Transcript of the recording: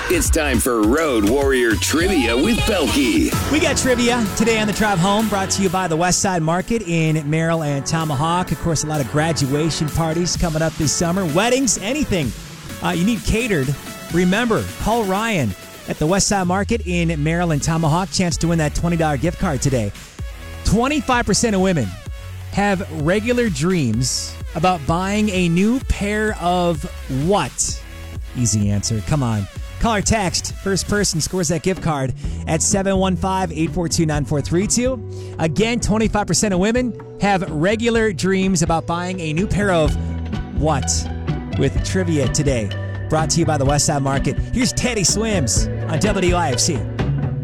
It's time for Road Warrior Trivia with Belky. We got trivia today on the drive home, brought to you by the Westside Market in Merrill and Tomahawk. Of course, a lot of graduation parties coming up this summer, weddings, anything you need catered. Remember, call Ryan at the Westside Market in Merrill and Tomahawk. Chance to win that $20 gift card today. 25% of women have regular dreams about buying a new pair of what? Easy answer. Come on. Call or text. First person scores that gift card at 715-842-9432. Again, 25% of women have regular dreams about buying a new pair of what? With trivia today. Brought to you by the Westside Market. Here's Teddy Swims on WIFC.